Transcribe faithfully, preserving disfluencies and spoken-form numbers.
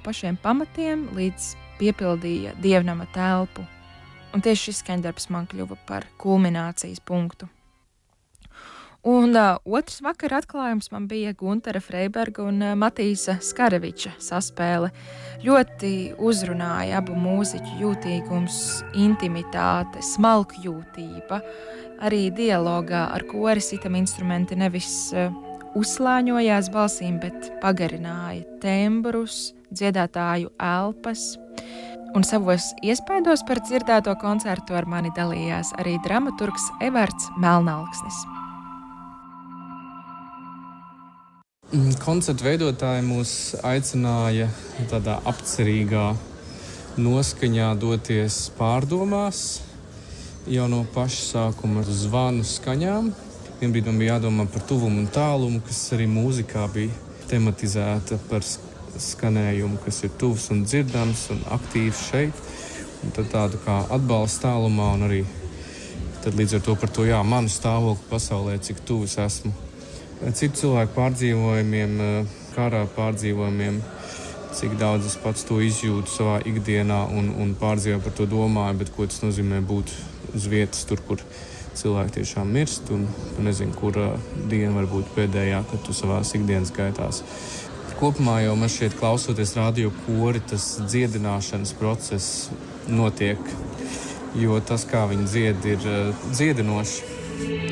pašiem pamatiem, līdz piepildīja dievnama telpu. Un tieši šis skaņdarbs man kļuva par kulminācijas punktu. Un uh, otrs vakara atklājums man bija Guntara Freiberga un uh, Matīsa Skareviča saspēle. Ļoti uzrunāja abu mūziķu jūtīgums, intimitāte, smalkjūtība. Arī dialogā ar kori sitam instrumenti nevis uh, uzslāņojās balsīm, bet pagarināja tembrus, dziedātāju elpas. Un savos iespaidos par dzirdēto koncertu ar mani dalījās arī dramaturgs Evarts Melnalksnis. Koncertu veidotāji mūs aicināja tādā apcerīgā noskaņā doties pārdomās jau no paša sākuma ar zvanu skaņām. Vienbrīd man bija jādomā par tuvumu un tālumu, kas arī mūzikā bija tematizēta par skanējumu, kas ir tuvs un dzirdams un aktīvs šeit. Un tad tādu kā atbalsta tālumā un arī tad līdz ar to par to, jā, manu stāvokli pasaulē, cik tuvs esmu citu cilvēku pārdzīvojumiem, karā pārdzīvojumiem, cik daudz es pats to izjūtu savā ikdienā un, un pārdzīvoju par to domāju, bet ko tas nozīmē būt uz vietas tur, kur cilvēki tiešām mirst un tu nezini, kura diena var būt pēdējā, kad tu savās ikdienas gaitās. Kopumā jau man šķiet, klausoties radio kori, tas dziedināšanas process notiek, jo tas, kā viņi dzied, ir dziedinoši.